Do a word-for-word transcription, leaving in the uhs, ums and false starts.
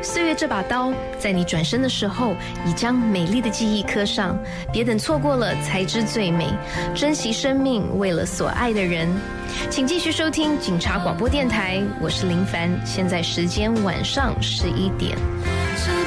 岁月这把刀，在你转身的时候，已将美丽的记忆刻上。别等错过了才知最美，珍惜生命，为了所爱的人。请继续收听警察广播电台，我是林凡，现在时间晚上十一点。